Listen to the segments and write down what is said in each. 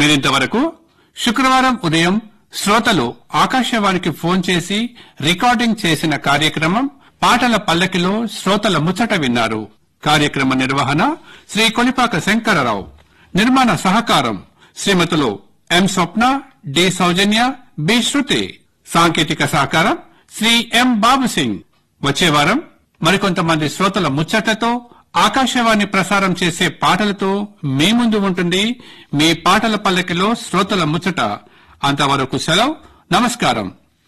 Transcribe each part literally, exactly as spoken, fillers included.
మీరింతవరకు శుక్రవారం ఉదయం శ్రోతలు ఆకాశవాణికి ఫోన్ చేసి రికార్డింగ్ చేసిన కార్యక్రమం పాటల పల్లకిలో శ్రోతల ముచ్చట విన్నారు. కార్యక్రమ నిర్వహణ శ్రీ కొలిపాక శంకరరావు. నిర్మాణ సహకారం శ్రీమతులు ఎం స్వప్న, డి సౌజన్య, బి శృతి. సాంకేతిక సహకారం శ్రీ ఎం బాబు సింగ్. వచ్చే వారం మరికొంతమంది శ్రోతల ముచ్చట్లతో ఆకాశవాణి ప్రసారం చేసే పాటలతో మీ ముందు ఉంటుంది మీ పాటల పల్లకిలో శ్రోతల ముచ్చట. అంతవరకు సెలవు. నమస్కారం.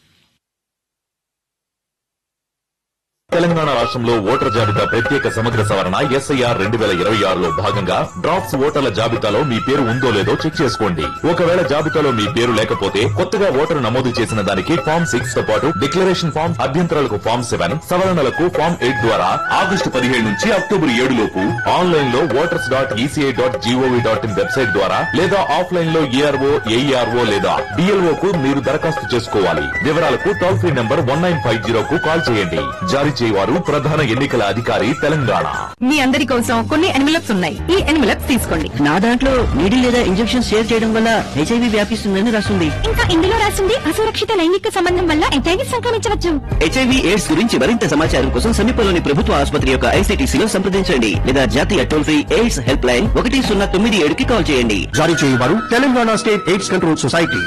తెలంగాణ రాష్ట్రంలో ఓటర్ జాబితా ప్రత్యేక సమగ్ర సవరణ ఎస్ఐఆర్ రెండు వేల ఇరవై ఆరులో భాగంగా డ్రాఫ్ట్స్ ఓటర్ల జాబితాలో మీ పేరు ఉందో లేదో చెక్ చేసుకోండి. ఒకవేళ జాబితాలో మీ పేరు లేకపోతే కొత్తగా ఓటరు నమోదు చేసిన దానికి ఫామ్ సిక్స్ తో పాటు డిక్లరేషన్ ఫామ్, అభ్యంతరాలకు ఫామ్ సెవెన్, సవరణలకు ఫామ్ ఎయిట్ ద్వారా ఆగస్టు పదిహేడు నుంచి అక్టోబర్ ఏడు లోపు ఆన్లైన్ లో voters dot ECI dot GOV dot in website ద్వారా లేదా ఆఫ్లైన్ లో ఏఆర్ఓ, ఏఈఆర్ఓ లేదా డిఎల్ఓ కు మీరు దరఖాస్తు చేసుకోవాలి. వివరాలకు toll free number one nine five zero కు కాల్ చేయండి. జారీ చేయవారు ప్రధాన ఎన్నికల అధికారి తెలంగాణ. మీ అందరి కోసం కొన్ని ఎన్వలప్స్ ఉన్నాయి. ఈ ఎన్వలప్స్ తీసుకోండి. నా దాంట్లో నీడి లేదా ఇంజెక్షన్ షేర్ చేయడం వల్ల హెచ్ఐవి వ్యాపిస్తుందని రాస్తుంది. ఇంకా ఇందులో రాస్తుంది అసురక్షిత లైంగిక సంబంధం వల్ల హెచ్ఐవి సంక్రమించవచ్చు. హెచ్ఐవి ఎయిడ్స్ గురించి మరింత సమాచారం కోసం సమీపంలోని ప్రభుత్వ ఆసుపత్రి యొక్క ఐసీటీసీలో సంప్రదించండి లేదా జాతీయ toll free AIDS help line ఒకటి సున్నా తొమ్మిది ఏడుకి కాల్ చేయండి. జారీ చేయవారు Telangana state AIDS control society.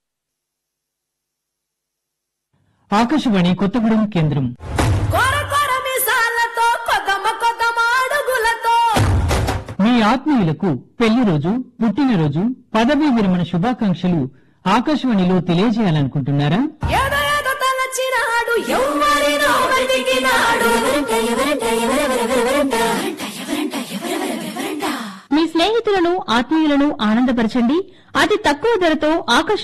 Akashvani Kothagudem కేంద్రం. మీ ఆత్మీయులకు పెళ్లి రోజు, పుట్టినరోజు, పదవీ విరమణ శుభాకాంక్షలు ఆకాశవాణిలో తెలియజేయాలనుకుంటున్నారా? మీ స్నేహితులను, ఆత్మీయులను ఆనందపరచండి. అతి తక్కువ ధరతో ఆకాశ